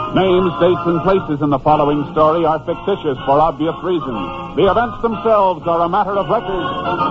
Names, dates, and places in the following story are fictitious for obvious reasons. The events themselves are a matter of record.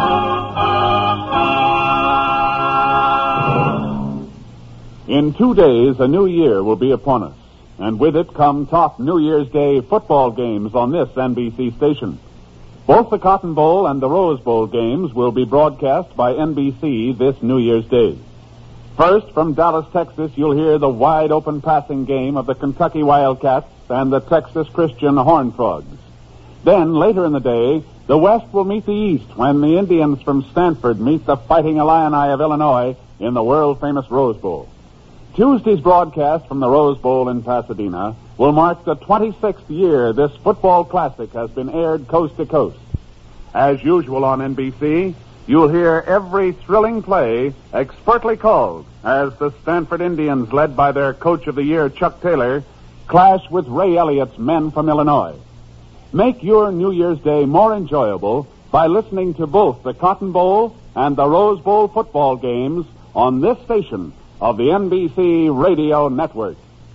In 2 days, a new year will be upon us, and with it come top New Year's Day football games on this NBC station. Both the Cotton Bowl and the Rose Bowl games will be broadcast by NBC this New Year's Day. First, from Dallas, Texas, you'll hear the wide-open passing game of the Kentucky Wildcats and the Texas Christian Horned Frogs. Then, later in the day, the West will meet the East when the Indians from Stanford meet the Fighting Illini of Illinois in the world-famous Rose Bowl. Tuesday's broadcast from the Rose Bowl in Pasadena will mark the 26th year this football classic has been aired coast to coast. As usual on NBC, you'll hear every thrilling play expertly called as the Stanford Indians, led by their Coach of the Year, Chuck Taylor, clash with Ray Elliott's men from Illinois. Make your New Year's Day more enjoyable by listening to both the Cotton Bowl and the Rose Bowl football games on this station of the NBC Radio Network.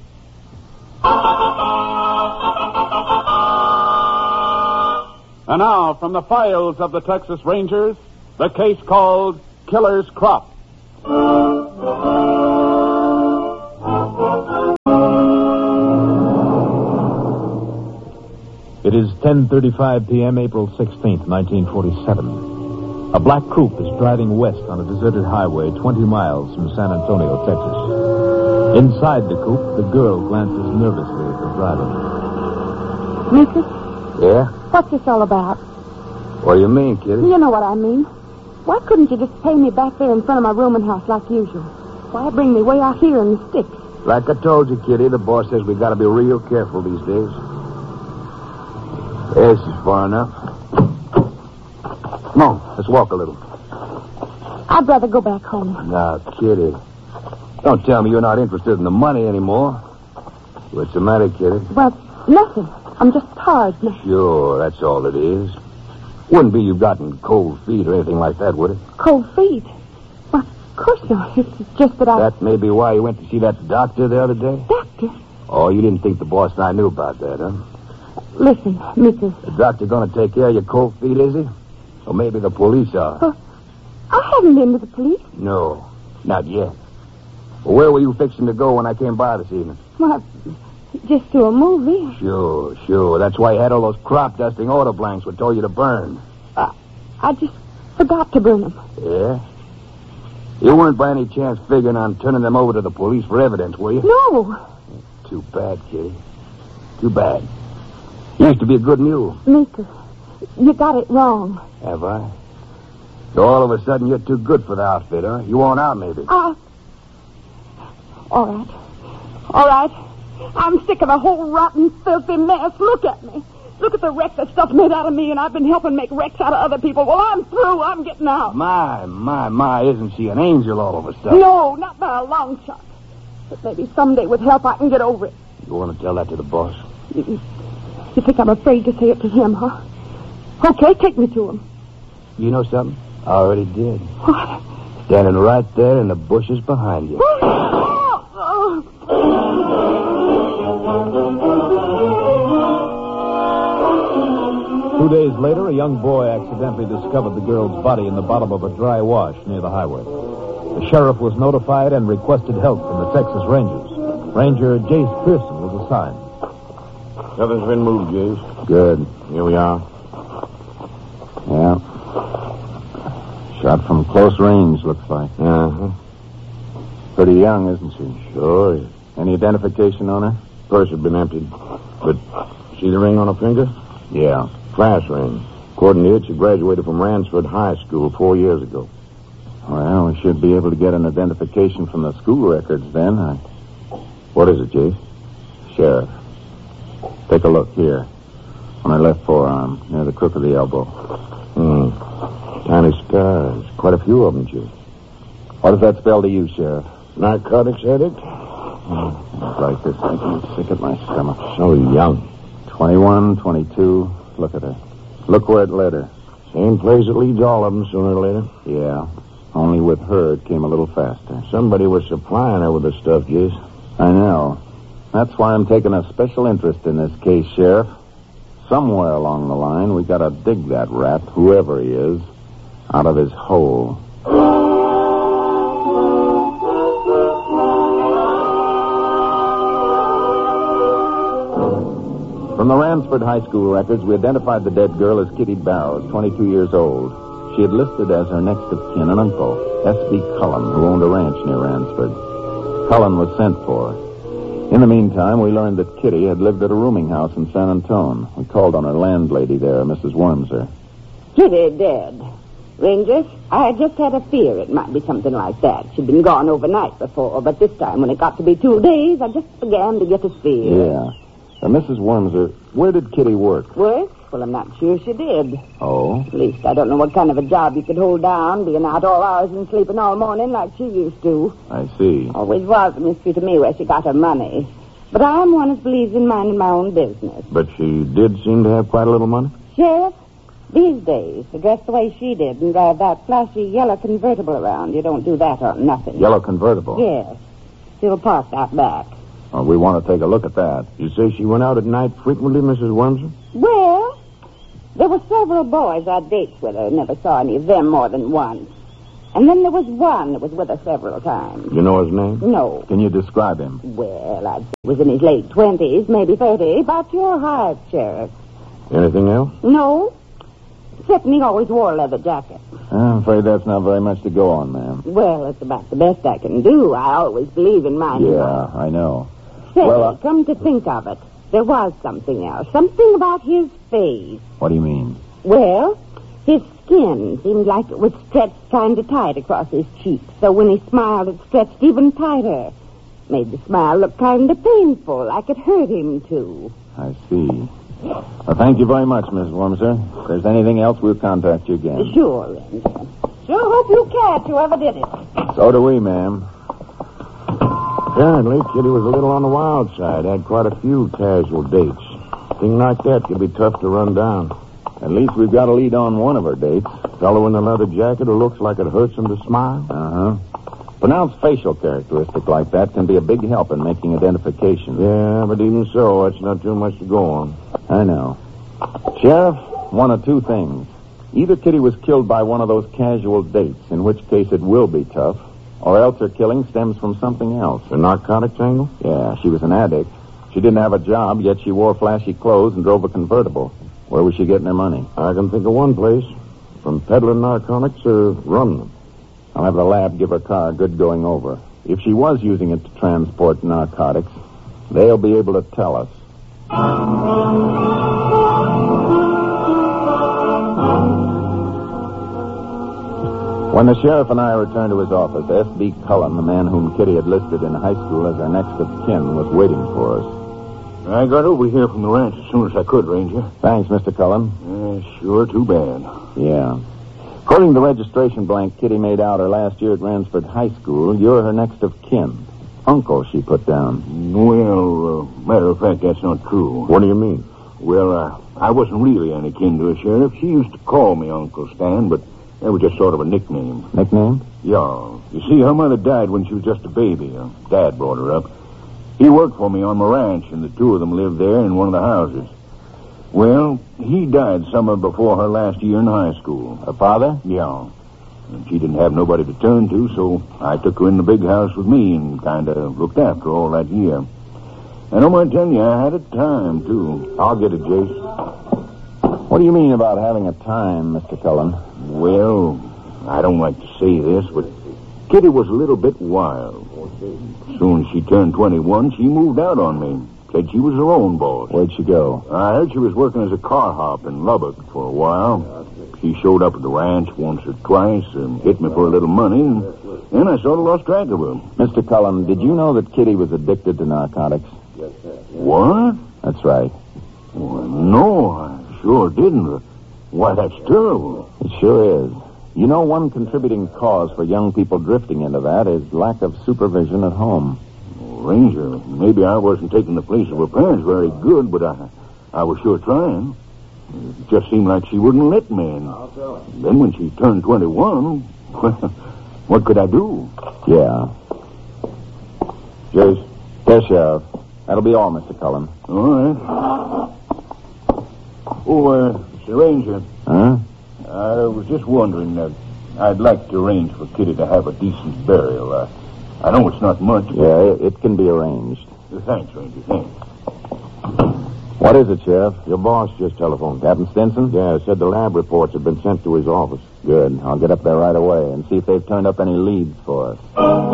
And now, from the files of the Texas Rangers, the case called Killer's Crop. It is 10:35 p.m., April 16th, 1947. A black coupe is driving west on a deserted highway 20 miles from San Antonio, Texas. Inside the coupe, the girl glances nervously at the driver. Mrs.? Yeah? What's this all about? What do you mean, Kitty? You know what I mean. Why couldn't you just pay me back there in front of my rooming house like usual? Why bring me way out here in the sticks? Like I told you, Kitty, the boss says we gotta be real careful these days. This is far enough. Come on, let's walk a little. I'd rather go back home. Now, Kitty, don't tell me you're not interested in the money anymore. What's the matter, Kitty? Well, nothing. I'm just tired now. Sure, that's all it is. Wouldn't be you've gotten cold feet or anything like that, would it? Cold feet? Well, of course not. It's just that That may be why you went to see that doctor the other day? Doctor? Oh, you didn't think the boss and I knew about that, huh? Listen, Mrs. The doctor gonna take care of your cold feet, is he? Or maybe the police are. I haven't been to the police. No, not yet. Well, where were you fixing to go when I came by this evening? Well, just to a movie. Sure. That's why you had all those crop dusting order blanks we told you to burn. I just forgot to burn them. Yeah? You weren't by any chance figuring on turning them over to the police for evidence, were you? No. Too bad, Kitty. Too bad. You used to be a good mule. Mrs., you got it wrong. Have I? So all of a sudden you're too good for the outfit, huh? You want out, maybe? All right. I'm sick of the whole rotten, filthy mess. Look at me. Look at the wreck that stuff's made out of me, and I've been helping make wrecks out of other people. Well, I'm through. I'm getting out. My, isn't she an angel all of a sudden? No, not by a long shot. But maybe someday with help I can get over it. You want to tell that to the boss? You think I'm afraid to say it to him, huh? Okay, take me to him. You know something? I already did. What? Standing right there in the bushes behind you. 2 days later, a young boy accidentally discovered the girl's body in the bottom of a dry wash near the highway. The sheriff was notified and requested help from the Texas Rangers. Ranger Jace Pearson was assigned. Nothing's been moved, Jace. Good. Here we are. Yeah. Shot from close range, looks like. Uh-huh. Pretty young, isn't she? Sure is. Any identification on her? Purse had been emptied. But see the ring on her finger? Yeah. Class ring. According to it, she graduated from Ransford High School 4 years ago. Well, we should be able to get an identification from the school records then. What is it, Jace? Sheriff. Take a look here. On her left forearm, near the crook of the elbow. Tiny scars. Quite a few of them, Jace. What does that spell to you, Sheriff? Narcotics addict? Like this, I can sick at my stomach. So young. 21, 22. Look at her. Look where it led her. Same place it leads all of them sooner or later. Yeah. Only with her, it came a little faster. Somebody was supplying her with the stuff, Jace. I know. That's why I'm taking a special interest in this case, Sheriff. Somewhere along the line, we gotta dig that rat, whoever he is, out of his hole. From the Ransford High School records, we identified the dead girl as Kitty Barrows, 22 years old. She had listed as her next of kin an uncle, S.B. Cullen, who owned a ranch near Ransford. Cullen was sent for. In the meantime, we learned that Kitty had lived at a rooming house in San Antone. We called on her landlady there, Mrs. Wormser. Kitty dead. Ranger, I just had a fear it might be something like that. She'd been gone overnight before, but this time when it got to be 2 days, I just began to get a fear. Yeah. Mrs. Wormser, where did Kitty work? Work? Well, I'm not sure she did. Oh? At least I don't know what kind of a job you could hold down, being out all hours and sleeping all morning like she used to. I see. Always was a mystery to me where she got her money. But I'm one who believes in minding my own business. But she did seem to have quite a little money? Sheriff, these days, to dress the way she did and drive that flashy yellow convertible around, you don't do that on nothing. Yellow convertible? Yes. Still parked out back. Well, we want to take a look at that. You say she went out at night frequently, Mrs. Wormser? Well, there were several boys I'd dates with her. Never saw any of them more than once. And then there was one that was with her several times. You know his name? No. Can you describe him? Well, I'd say he was in his late 20s, maybe 30. About your height, Sheriff. Anything else? No. Except he always wore a leather jacket. I'm afraid that's not very much to go on, ma'am. Well, it's about the best I can do. I always believe in mine. Yeah, I know. Say, Well, come to think of it, there was something else. Something about his face. What do you mean? Well, his skin seemed like it was stretched kind of tight across his cheeks. So when he smiled, it stretched even tighter. Made the smile look kind of painful, like it hurt him, too. I see. Well, thank you very much, Miss Wormser. If there's anything else, we'll contact you again. Sure, Ranger. Sure hope you catch whoever did it. So do we, ma'am. Apparently, Kitty was a little on the wild side. Had quite a few casual dates. A thing like that could be tough to run down. At least we've got a lead on one of her dates. Fellow in a leather jacket who looks like it hurts him to smile. Uh-huh. Pronounced facial characteristic like that can be a big help in making identification. Yeah, but even so, that's not too much to go on. I know. Sheriff, one of two things. Either Kitty was killed by one of those casual dates, in which case it will be tough, or else her killing stems from something else. The narcotics angle? Yeah, she was an addict. She didn't have a job, yet she wore flashy clothes and drove a convertible. Where was she getting her money? I can think of one place. From peddling narcotics or running them. I'll have the lab give her car a good going over. If she was using it to transport narcotics, they'll be able to tell us. When the sheriff and I returned to his office, S.B. Cullen, the man whom Kitty had listed in high school as her next of kin, was waiting for us. I got over here from the ranch as soon as I could, Ranger. Thanks, Mr. Cullen. Sure, too bad. Yeah. According to the registration blank Kitty made out her last year at Ransford High School, you're her next of kin. Uncle, she put down. Well, matter of fact, that's not true. What do you mean? Well, I wasn't really any kin to her, Sheriff. She used to call me Uncle Stan, but that was just sort of a nickname. Nickname? Yeah. You see, her mother died when she was just a baby. Dad brought her up. He worked for me on my ranch, and the two of them lived there in one of the houses. Well, he died summer before her last year in high school. Her father? Yeah. And she didn't have nobody to turn to, so I took her in the big house with me and kind of looked after her all that year. And I'm going to tell you, I had a time, too. I'll get it, Jace. What do you mean about having a time, Mr. Cullen? Well, I don't like to say this, but Kitty was a little bit wild. As soon as she turned 21, she moved out on me. Said she was her own boss. Where'd she go? I heard she was working as a car hop in Lubbock for a while. She showed up at the ranch once or twice and hit me for a little money, and then I sort of lost track of her. Mr. Cullen, did you know that Kitty was addicted to narcotics? What? That's right. Well, no, I sure didn't. Why, that's terrible. It sure is. You know, one contributing cause for young people drifting into that is lack of supervision at home. Ranger, maybe I wasn't taking the place of her parents very good, but I was sure trying. It just seemed like she wouldn't let me. And then when she turned 21, what could I do? Yeah. Jace? Yes, Sheriff. That'll be all, Mr. Cullen. All right. Oh, Mr. Ranger. Huh? I was just wondering, I'd like to arrange for Kitty to have a decent burial. I know it's not much. Yeah, it can be arranged. Thanks, Ranger, thanks. What is it, Sheriff? Your boss just telephoned. Captain Stinson? Yeah, said the lab reports have been sent to his office. Good. I'll get up there right away and see if they've turned up any leads for us.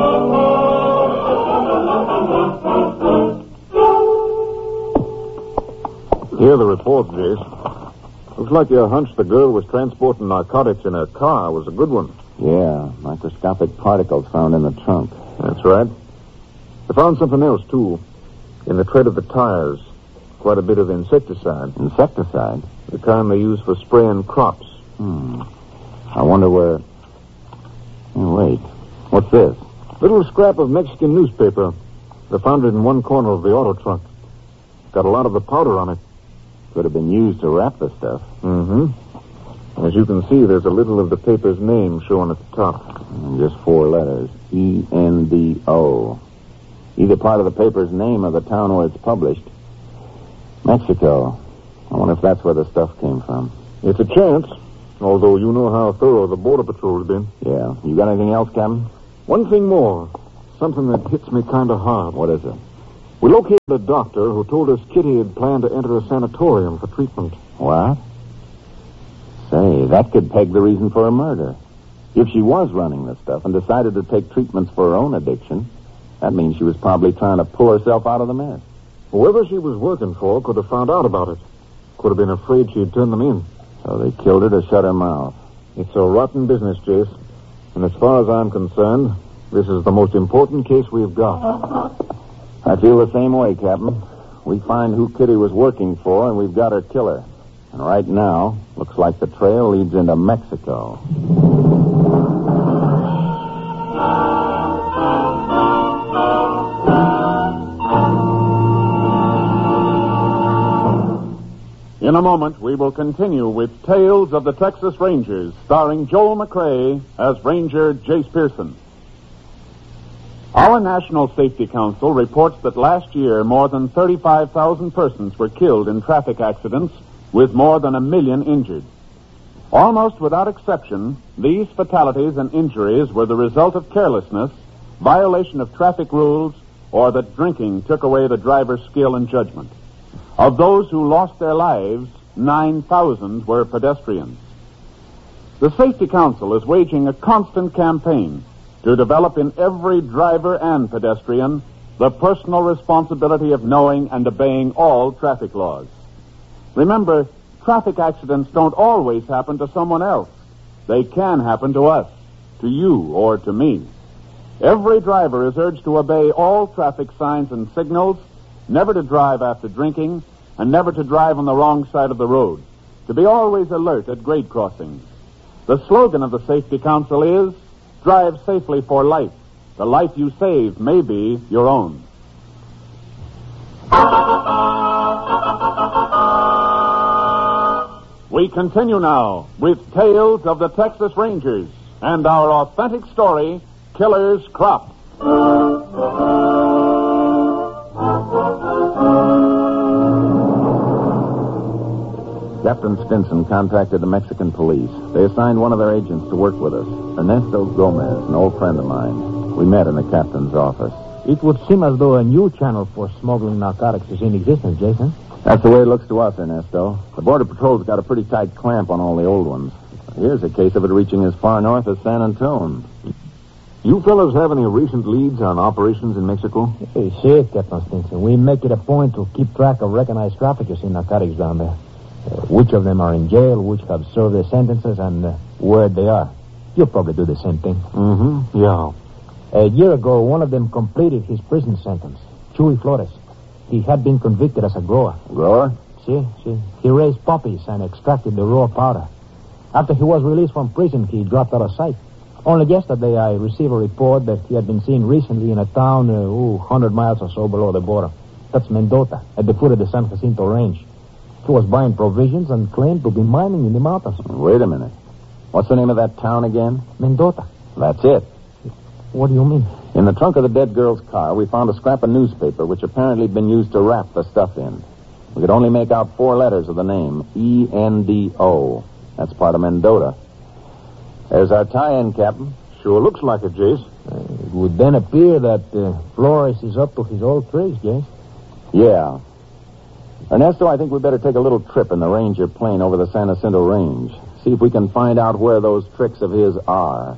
Here are the reports, Jace. Looks like your hunch the girl was transporting narcotics in her car was a good one. Yeah, microscopic particles found in the trunk. That's right. They found something else, too. In the tread of the tires. Quite a bit of insecticide. Insecticide? The kind they use for spraying crops. I wonder where... Oh, wait. What's this? Little scrap of Mexican newspaper. They found it in one corner of the auto trunk. Got a lot of the powder on it. Could have been used to wrap the stuff. Mm-hmm. As you can see, there's a little of the paper's name shown at the top. Just 4 letters. E-N-D-O. Either part of the paper's name or the town where it's published. Mexico. I wonder if that's where the stuff came from. It's a chance, although you know how thorough the Border Patrol's been. Yeah. You got anything else, Captain? One thing more. Something that hits me kind of hard. What is it? We located a doctor who told us Kitty had planned to enter a sanatorium for treatment. What? Say, that could peg the reason for her murder. If she was running this stuff and decided to take treatments for her own addiction, that means she was probably trying to pull herself out of the mess. Whoever she was working for could have found out about it. Could have been afraid she'd turn them in. So they killed her to shut her mouth. It's a rotten business, Jace. And as far as I'm concerned, this is the most important case we've got. I feel the same way, Captain. We find who Kitty was working for, and we've got her killer. And right now, looks like the trail leads into Mexico. In a moment, we will continue with Tales of the Texas Rangers, starring Joel McRae as Ranger Jace Pearson. Our National Safety Council reports that last year more than 35,000 persons were killed in traffic accidents, with more than 1 million injured. Almost without exception, these fatalities and injuries were the result of carelessness, violation of traffic rules, or that drinking took away the driver's skill and judgment. Of those who lost their lives, 9,000 were pedestrians. The Safety Council is waging a constant campaign to develop in every driver and pedestrian the personal responsibility of knowing and obeying all traffic laws. Remember, traffic accidents don't always happen to someone else. They can happen to us, to you, or to me. Every driver is urged to obey all traffic signs and signals, never to drive after drinking, and never to drive on the wrong side of the road, to be always alert at grade crossings. The slogan of the Safety Council is, drive safely for life. The life you save may be your own. We continue now with Tales of the Texas Rangers and our authentic story, Killer's Crop. Captain Stinson contacted the Mexican police. They assigned one of their agents to work with us, Ernesto Gomez, an old friend of mine. We met in the captain's office. It would seem as though a new channel for smuggling narcotics is in existence, Jason. That's the way it looks to us, Ernesto. The Border Patrol's got a pretty tight clamp on all the old ones. Here's a case of it reaching as far north as San Antone. You fellows have any recent leads on operations in Mexico? Sure, Captain Stinson. We make it a point to keep track of recognized traffickers in narcotics down there. Which of them are in jail, which have served their sentences, and where they are. You'll probably do the same thing. Mm-hmm, yeah. A year ago, one of them completed his prison sentence. Chuy Flores. He had been convicted as a grower. Grower? See. He raised poppies and extracted the raw powder. After he was released from prison, he dropped out of sight. Only yesterday, I received a report that he had been seen recently in a town 100 miles or so below the border. That's Mendota, at the foot of the San Jacinto Range. He was buying provisions and claimed to be mining in the mountains. Wait a minute. What's the name of that town again? Mendota. That's it. What do you mean? In the trunk of the dead girl's car, we found a scrap of newspaper which apparently had been used to wrap the stuff in. We could only make out 4 letters of the name, E-N-D-O. That's part of Mendota. There's our tie-in, Captain. Sure looks like it, Jace. It would then appear that Flores is up to his old tricks, Jace. Yeah. Ernesto, I think we better take a little trip in the Ranger plane over the San Jacinto Range. See if we can find out where those tricks of his are.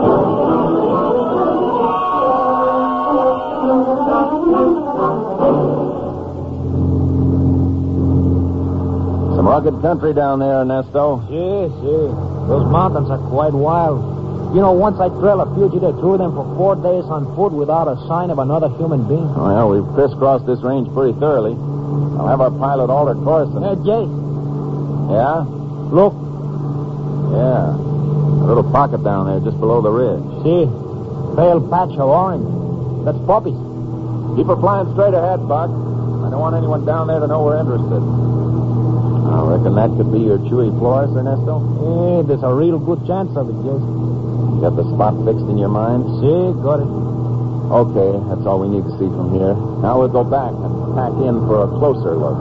Some rugged country down there, Ernesto. Yes. Those mountains are quite wild. You know, once I trailed a fugitive through them for 4 days on foot without a sign of another human being. Well, we've crisscrossed this range pretty thoroughly. I'll have our pilot alter course and... Hey, Jace. Yeah? Look. Yeah. A little pocket down there just below the ridge. See? Pale patch of orange. That's poppies. Keep her flying straight ahead, Buck. I don't want anyone down there to know we're interested. I reckon that could be your Chewy Flores, Ernesto. Yeah, there's a real good chance of it, Jace. You got the spot fixed in your mind? See, got it. Okay, that's all we need to see from here. Now we'll go back and pack in for a closer look.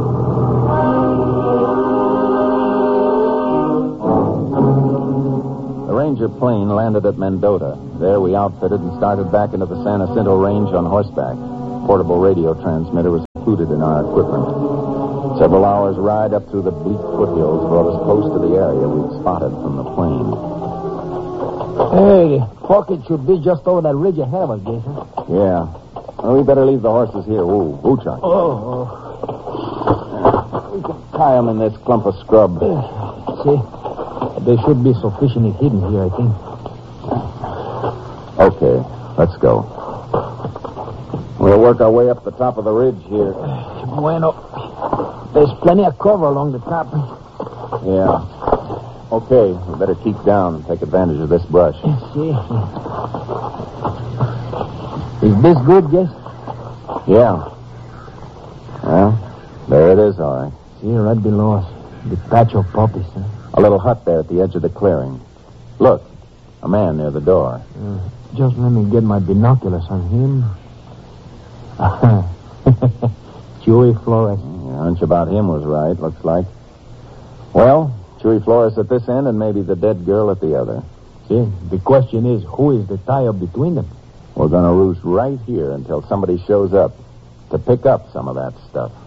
The Ranger plane landed at Mendota. There we outfitted and started back into the San Jacinto Range on horseback. Portable radio transmitter was included in our equipment. Several hours' ride up through the bleak foothills brought us close to the area we'd spotted from the plane. Hey, the pocket should be just over that ridge ahead of us, Jason. Yeah. Well, we better leave the horses here. Ooh, Chuck. Oh. We can tie them in this clump of scrub. See? They should be sufficiently hidden here, I think. Okay, let's go. We'll work our way up the top of the ridge here. Bueno. There's plenty of cover along the top. Yeah. Okay, we better keep down and take advantage of this brush. See? Is this good, Jess? Yeah. Well, there it is, all right. See, right below us. The patch of poppies, huh? A little hut there at the edge of the clearing. Look, a man near the door. Just let me get my binoculars on him. Chewy Flores. Your hunch about him was right, looks like. Well, Chewy Flores at this end and maybe the dead girl at the other. See, the question is, who is the tie-up between them? We're going to roost right here until somebody shows up to pick up some of that stuff.